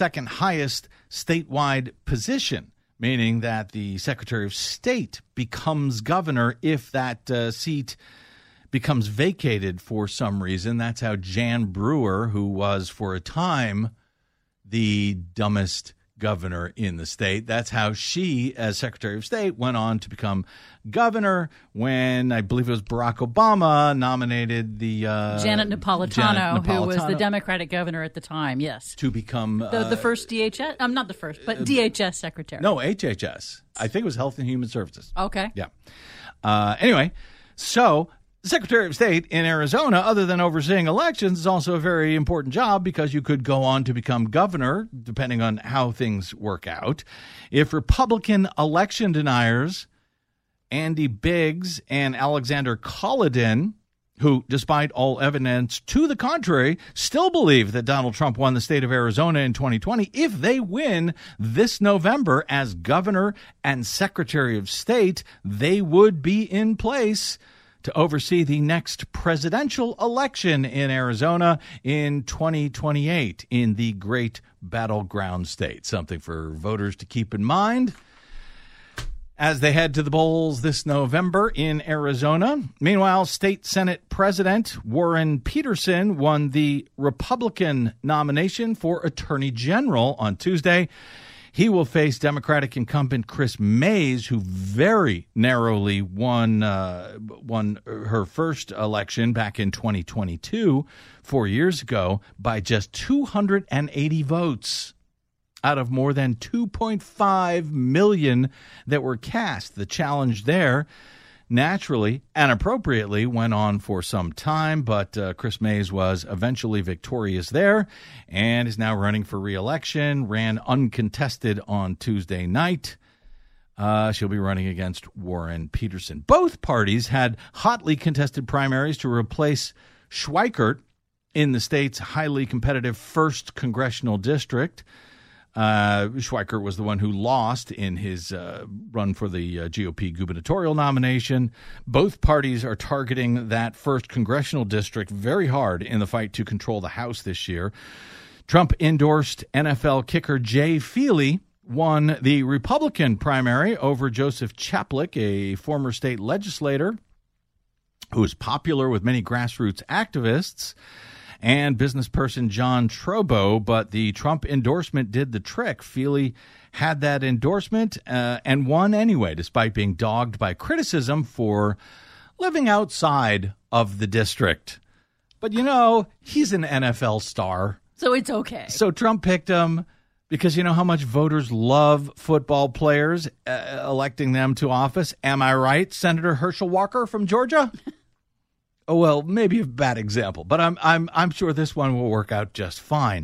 second highest statewide position, meaning that the Secretary of State becomes governor if that seat becomes vacated for some reason. That's how Jan Brewer, who was for a time the dumbest governor in the state, that's how she, as Secretary of State, went on to become governor when I believe it was Barack Obama nominated the Janet Napolitano, who was the Democratic governor at the time, yes. To become the first DHS, not the first, but DHS secretary. No, HHS. I think it was Health and Human Services. Okay. Yeah. Anyway, so the Secretary of State in Arizona, other than overseeing elections, is also a very important job because you could go on to become governor, depending on how things work out. If Republican election deniers Andy Biggs and Alexander Collodin, who, despite all evidence to the contrary, still believe that Donald Trump won the state of Arizona in 2020, if they win this November as governor and Secretary of State, they would be in place to oversee the next presidential election in Arizona in 2028 in the great battleground state. Something for voters to keep in mind as they head to the polls this November in Arizona. Meanwhile, State Senate President Warren Peterson won the Republican nomination for Attorney General on Tuesday. He will face Democratic incumbent Chris Mays, who very narrowly won her first election back in 2022, 4 years ago, by just 280 votes out of more than 2.5 million that were cast. The challenge there, naturally and appropriately, went on for some time, but Chris Mays was eventually victorious there and is now running for re-election, ran uncontested on Tuesday night. She'll be running against Warren Peterson. Both parties had hotly contested primaries to replace Schweikert in the state's highly competitive 1st congressional district. Schweikert was the one who lost in his run for the GOP gubernatorial nomination. Both parties are targeting that 1st congressional district very hard in the fight to control the House this year. Trump-endorsed NFL kicker Jay Feely won the Republican primary over Joseph Chaplik, a former state legislator who is popular with many grassroots activists, and business person John Trobo, but the Trump endorsement did the trick. Feely had that endorsement and won anyway, despite being dogged by criticism for living outside of the district. But, you know, he's an NFL star. So it's okay. So Trump picked him because you know how much voters love football players, electing them to office. Am I right, Senator Herschel Walker from Georgia? Oh, well, maybe a bad example, but I'm sure this one will work out just fine.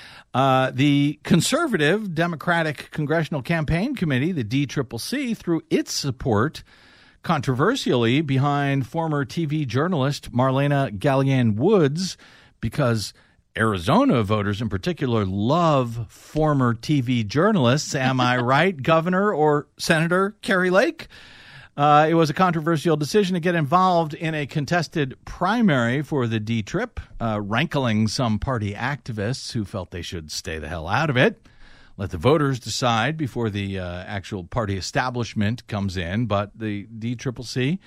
The conservative Democratic Congressional Campaign Committee, the DCCC, threw its support controversially behind former TV journalist Marlena Gallienne-Woods because Arizona voters in particular love former TV journalists. Am I right, Governor or Senator Kari Lake? It was a controversial decision to get involved in a contested primary for the D-Trip, rankling some party activists who felt they should stay the hell out of it. Let the voters decide before the actual party establishment comes in. But the DCCC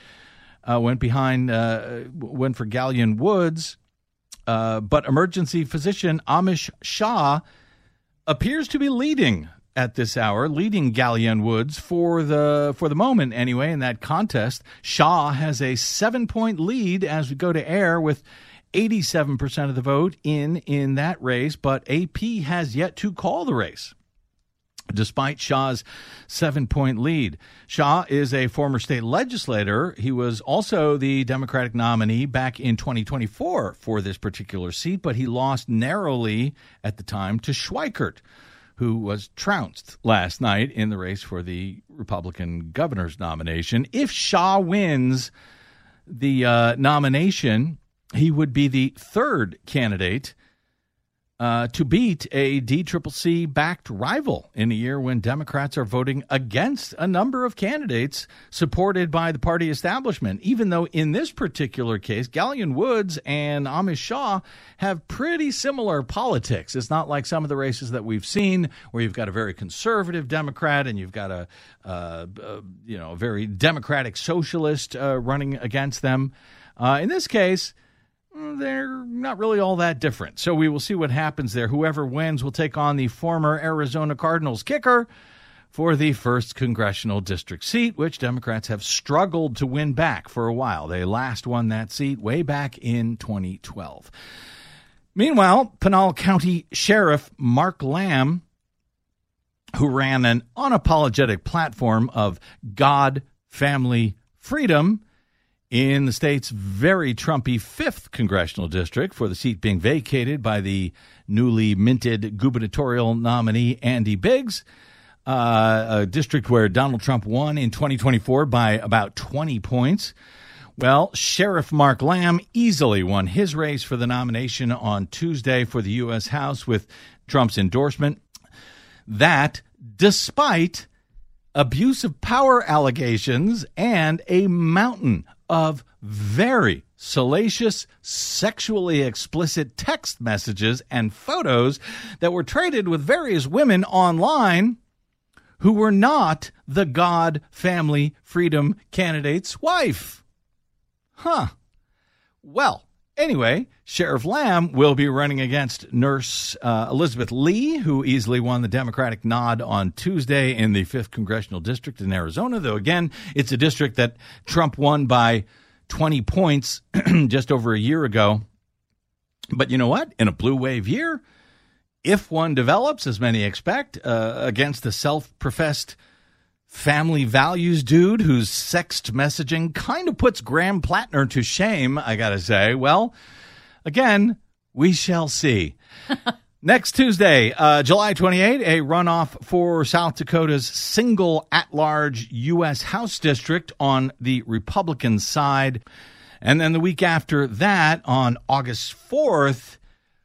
went for Gallienne-Woods. But emergency physician Amish Shah appears to be leading at this hour, leading Gallienne-Woods for the moment anyway in that contest. Shah has a 7-point lead as we go to air with 87% of the vote in that race, but AP has yet to call the race. Despite Shah's 7-point lead, Shah is a former state legislator. He was also the Democratic nominee back in 2024 for this particular seat, but he lost narrowly at the time to Schweikert, who was trounced last night in the race for the Republican governor's nomination. If Shah wins the nomination, he would be the third candidate to beat a DCCC-backed rival in a year when Democrats are voting against a number of candidates supported by the party establishment, even though in this particular case, Gallion Woods and Amish Shaw have pretty similar politics. It's not like some of the races that we've seen where you've got a very conservative Democrat and you've got a very democratic socialist running against them. In this case, they're not really all that different. So we will see what happens there. Whoever wins will take on the former Arizona Cardinals kicker for the 1st congressional district seat, which Democrats have struggled to win back for a while. They last won that seat way back in 2012. Meanwhile, Pinal County Sheriff Mark Lamb, who ran an unapologetic platform of God, family, freedom, in the state's very Trumpy 5th congressional district for the seat being vacated by the newly minted gubernatorial nominee Andy Biggs, a district where Donald Trump won in 2024 by about 20 points. Well, Sheriff Mark Lamb easily won his race for the nomination on Tuesday for the U.S. House with Trump's endorsement. That, despite abuse of power allegations and a mountain of very salacious, sexually explicit text messages and photos that were traded with various women online who were not the God, family, freedom candidate's wife. Well, anyway, Sheriff Lamb will be running against Nurse Elizabeth Lee, who easily won the Democratic nod on Tuesday in the 5th Congressional District in Arizona, though, again, it's a district that Trump won by 20 points just over a year ago. But you know what? In a blue wave year, if one develops, as many expect, against the self-professed family values dude whose sext messaging kind of puts Graham Plattner to shame, I gotta say, well, again, we shall see. Next Tuesday, July 28, a runoff for South Dakota's single at-large U.S. House district on the Republican side. And then the week after that, on August 4th,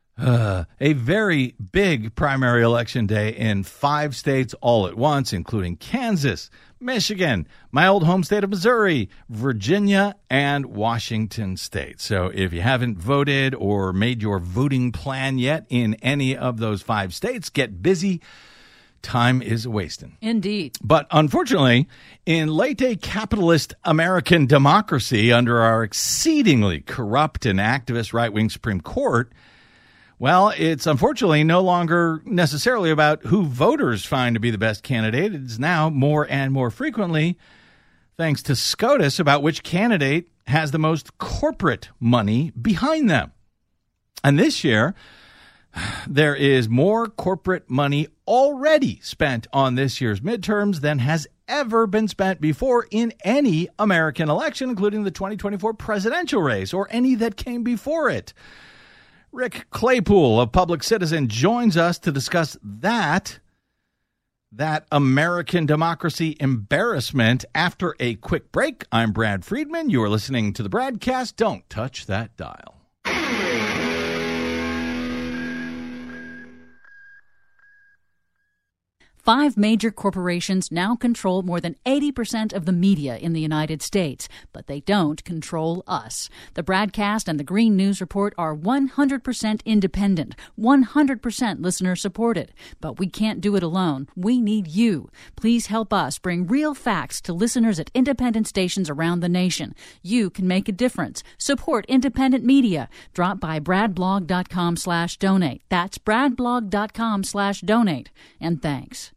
a very big primary election day in 5 states all at once, including Kansas, Michigan, my old home state of Missouri, Virginia, and Washington State. So if you haven't voted or made your voting plan yet in any of those 5 states, get busy. Time is wasting. Indeed. But unfortunately, in late capitalist American democracy under our exceedingly corrupt and activist right-wing Supreme Court, well, it's unfortunately no longer necessarily about who voters find to be the best candidate. It's now more and more frequently, thanks to SCOTUS, about which candidate has the most corporate money behind them. And this year, there is more corporate money already spent on this year's midterms than has ever been spent before in any American election, including the 2024 presidential race or any that came before it. Rick Claypool of Public Citizen joins us to discuss that American democracy embarrassment after a quick break. I'm Brad Friedman. You are listening to the Bradcast. Don't touch that dial. 5 major corporations now control more than 80% of the media in the United States, but they don't control us. The Bradcast and the Green News Report are 100% independent, 100% listener-supported. But we can't do it alone. We need you. Please help us bring real facts to listeners at independent stations around the nation. You can make a difference. Support independent media. Drop by bradblog.com/donate. That's bradblog.com/donate. And thanks.